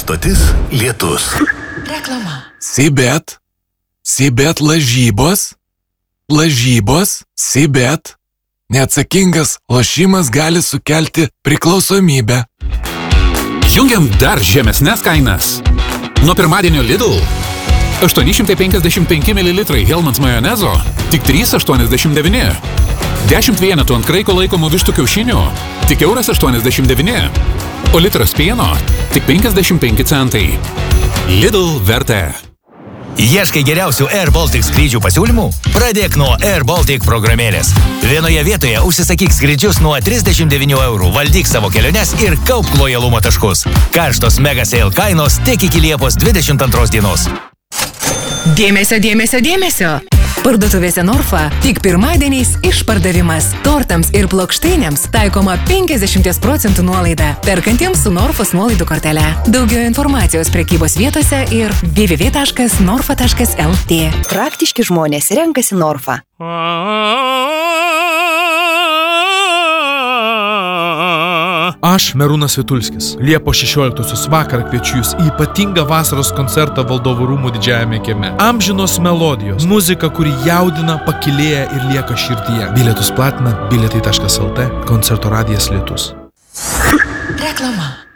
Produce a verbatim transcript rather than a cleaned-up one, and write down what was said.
stotis Lietus. Reklama. Sibet. Sibet lažybos. Lažybos. Sibet. Neatsakingas lošimas gali sukelti priklausomybę. Jungiam dar žemesnes kainas. Nuo pirmadienio Lidl aštuoni šimtai penkiasdešimt penki mililitrai Hellmann's majonezo tik trys aštuoniasdešimt devyni. dešimt vienetų ant kraiko laikomų vištų kiaušinių tik euras aštuoniasdešimt devyni. O litras pieno tik penkiasdešimt penki centai. Lidl vertė. Ieškai geriausių Air Baltic skrydžių pasiūlymų? Pradėk nuo Air Baltic programėlės. Vienoje vietoje užsisakyk skrydžius nuo trisdešimt devynių eurų, valdyk savo keliones ir kaupk lojalumo taškus. Karštos mega sale kainos tik iki Liepos dvidešimt antros dienos. Dėmesio, dėmesio, dėmesio. Parduotuvėse Norfa tik pirmadieniais išpardavimas. Tortams ir plokštainiams taikoma penkiasdešimt procentų nuolaida. Perkantiems su Norfos nuolaidų kortele. Daugiau informacijos prekybos vietose ir w w w taškas norfa taškas l t. Praktiški žmonės renkasi Norfa. Aš, Merūnas Vitulskis, Liepos šešioliktosios vakarą kviečiu jūs į ypatingą vasaros koncertą Valdovų rūmų didžiajame kieme. Amžinos melodijos, muzika, kuri jaudina, pakilėja ir lieka širdyje. Bilietus platina bilietai taškas l t, koncerto radijas Lietus. Reklama.